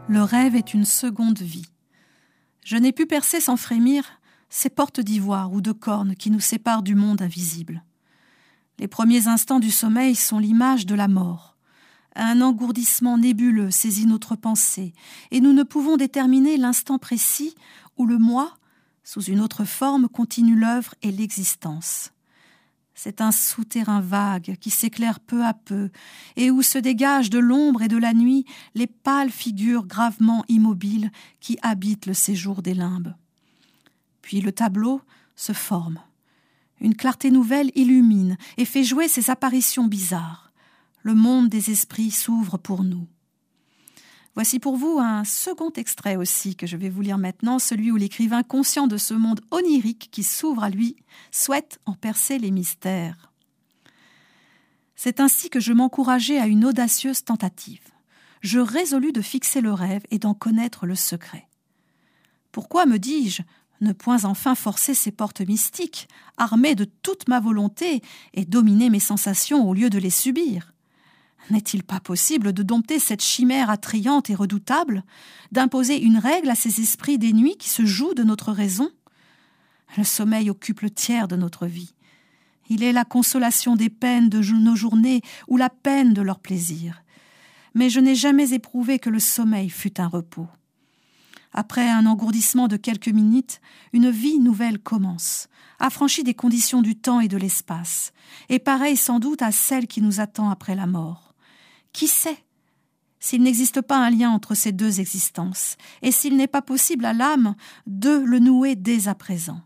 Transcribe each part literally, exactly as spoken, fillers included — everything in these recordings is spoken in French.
Le rêve est une seconde vie. Je n'ai pu percer sans frémir ces portes d'ivoire ou de corne qui nous séparent du monde invisible. Les premiers instants du sommeil sont l'image de la mort. Un engourdissement nébuleux saisit notre pensée et nous ne pouvons déterminer l'instant précis où le moi, sous une autre forme, continue l'œuvre et l'existence. C'est un souterrain vague qui s'éclaire peu à peu et où se dégagent de l'ombre et de la nuit les pâles figures gravement immobiles qui habitent le séjour des limbes. Puis le tableau se forme. Une clarté nouvelle illumine et fait jouer ces apparitions bizarres. Le monde des esprits s'ouvre pour nous. Voici pour vous un second extrait aussi que je vais vous lire maintenant, celui où l'écrivain, conscient de ce monde onirique qui s'ouvre à lui, souhaite en percer les mystères. C'est ainsi que je m'encourageai à une audacieuse tentative. Je résolus de fixer le rêve et d'en connaître le secret. Pourquoi, me dis-je, ne point enfin forcer ces portes mystiques, armées de toute ma volonté et dominer mes sensations au lieu de les subir ? N'est-il pas possible de dompter cette chimère attrayante et redoutable, d'imposer une règle à ces esprits des nuits qui se jouent de notre raison ? Le sommeil occupe le tiers de notre vie. Il est la consolation des peines de nos journées ou la peine de leurs plaisirs. Mais je n'ai jamais éprouvé que le sommeil fût un repos. Après un engourdissement de quelques minutes, une vie nouvelle commence, affranchie des conditions du temps et de l'espace, et pareille sans doute à celle qui nous attend après la mort. Qui sait s'il n'existe pas un lien entre ces deux existences, et s'il n'est pas possible à l'âme de le nouer dès à présent.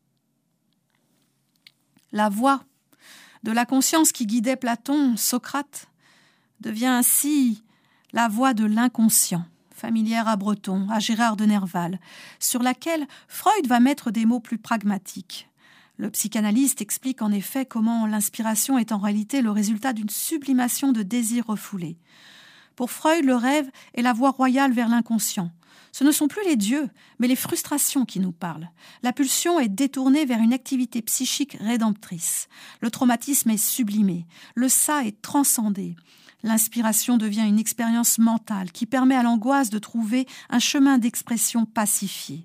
La voix de la conscience qui guidait Platon, Socrate, devient ainsi la voix de l'inconscient, familière à Breton, à Gérard de Nerval, sur laquelle Freud va mettre des mots plus pragmatiques. Le psychanalyste explique en effet comment l'inspiration est en réalité le résultat d'une sublimation de désirs refoulés. Pour Freud, le rêve est la voie royale vers l'inconscient. Ce ne sont plus les dieux, mais les frustrations qui nous parlent. La pulsion est détournée vers une activité psychique rédemptrice. Le traumatisme est sublimé. Le ça est transcendé. L'inspiration devient une expérience mentale qui permet à l'angoisse de trouver un chemin d'expression pacifié.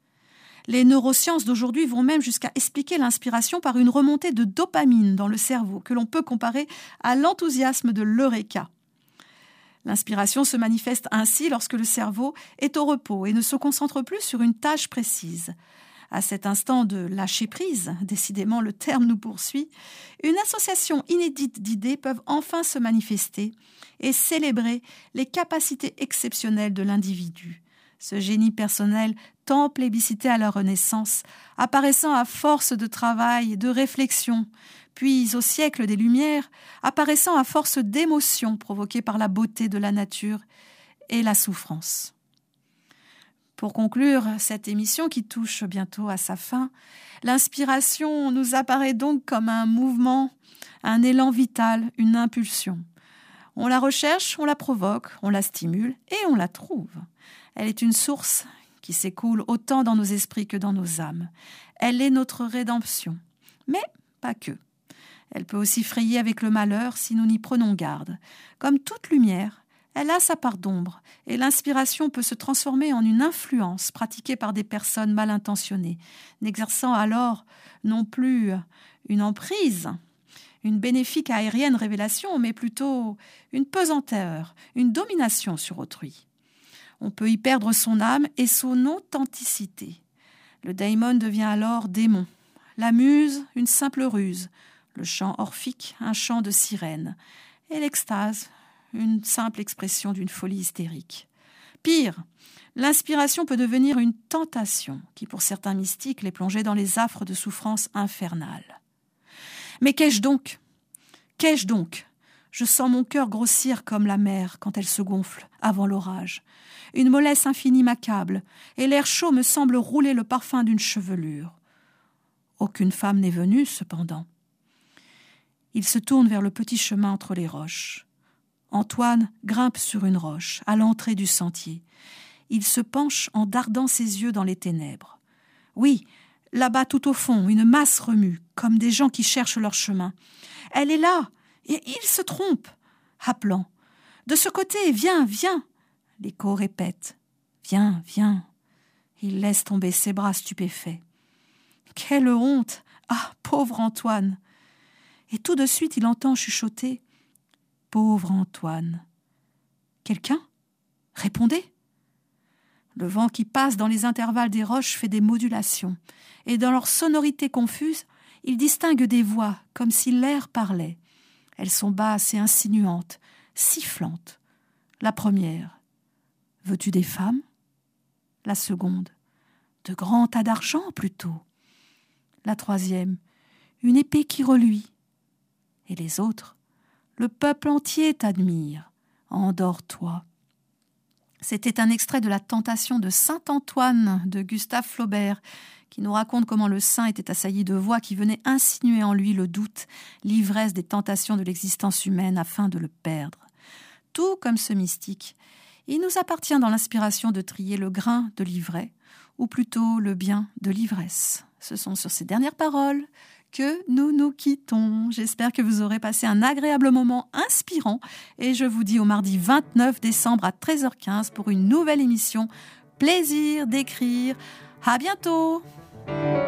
Les neurosciences d'aujourd'hui vont même jusqu'à expliquer l'inspiration par une remontée de dopamine dans le cerveau que l'on peut comparer à l'enthousiasme de l'eureka. L'inspiration se manifeste ainsi lorsque le cerveau est au repos et ne se concentre plus sur une tâche précise. À cet instant de lâcher prise, décidément le terme nous poursuit, une association inédite d'idées peuvent enfin se manifester et célébrer les capacités exceptionnelles de l'individu. Ce génie personnel tant plébiscité à la Renaissance, apparaissant à force de travail et de réflexion, puis au siècle des Lumières, apparaissant à force d'émotions provoquées par la beauté de la nature et la souffrance. Pour conclure cette émission qui touche bientôt à sa fin, l'inspiration nous apparaît donc comme un mouvement, un élan vital, une impulsion. On la recherche, on la provoque, on la stimule et on la trouve. Elle est une source qui s'écoule autant dans nos esprits que dans nos âmes. Elle est notre rédemption, mais pas que. Elle peut aussi frayer avec le malheur si nous n'y prenons garde. Comme toute lumière, elle a sa part d'ombre et l'inspiration peut se transformer en une influence pratiquée par des personnes mal intentionnées, n'exerçant alors non plus une emprise, une bénéfique aérienne révélation, mais plutôt une pesanteur, une domination sur autrui. On peut y perdre son âme et son authenticité. Le daimon devient alors démon, la muse une simple ruse, le chant orphique un chant de sirène, et l'extase une simple expression d'une folie hystérique. Pire, l'inspiration peut devenir une tentation qui, pour certains mystiques, les plongeait dans les affres de souffrance infernales. Mais qu'ai-je donc ? Qu'ai-je donc ? Je sens mon cœur grossir comme la mer quand elle se gonfle avant l'orage. Une mollesse infinie m'accable, et l'air chaud me semble rouler le parfum d'une chevelure. Aucune femme n'est venue, cependant. Il se tourne vers le petit chemin entre les roches. Antoine grimpe sur une roche, à l'entrée du sentier. Il se penche en dardant ses yeux dans les ténèbres. Oui, là-bas tout au fond, une masse remue, comme des gens qui cherchent leur chemin. Elle est là, et il se trompe, appelant. De ce côté, viens, viens. L'écho répète « Viens, viens ». Il laisse tomber ses bras stupéfaits. Quelle honte! Ah, pauvre Antoine! Et tout de suite, il entend chuchoter « Pauvre Antoine !» Quelqu'un? Répondez! Le vent qui passe dans les intervalles des roches fait des modulations, et dans leur sonorité confuse, il distingue des voix comme si l'air parlait. Elles sont basses et insinuantes, sifflantes. La première, « Veux-tu des femmes ?» La seconde, « De grands tas d'argent plutôt ?» La troisième, « Une épée qui reluit ?» Et les autres, « Le peuple entier t'admire, endors-toi. » C'était un extrait de La Tentation de Saint Antoine de Gustave Flaubert, qui nous raconte comment le saint était assailli de voix qui venaient insinuer en lui le doute, l'ivresse des tentations de l'existence humaine afin de le perdre. Tout comme ce mystique, il nous appartient dans l'inspiration de trier le grain de l'ivraie, ou plutôt le bien de l'ivresse. Ce sont sur ces dernières paroles que nous nous quittons. J'espère que vous aurez passé un agréable moment inspirant et je vous dis au mardi vingt-neuf décembre à treize heures quinze pour une nouvelle émission Plaisir d'écrire. À bientôt!